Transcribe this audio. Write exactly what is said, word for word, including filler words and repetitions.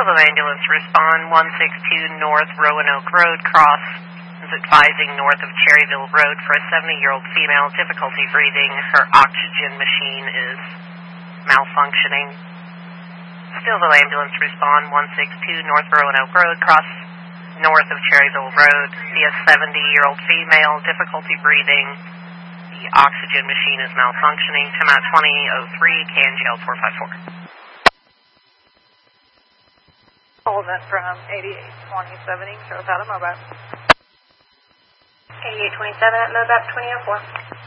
Stillville ambulance respond one six two North Roanoke Road, cross is advising north of Cherryville Road for a seventy-year-old female, difficulty breathing. Her oxygen machine is malfunctioning. Stillville ambulance respond one six two North Roanoke Road, cross north of Cherryville Road, be a seventy-year-old female, difficulty breathing. The oxygen machine is malfunctioning. Come out twenty oh three, Can Jail four five four. Sullivan from eighty-eight twenty seventy, shows out of Moab. eighty-eight twenty-seven at Moab twenty oh four.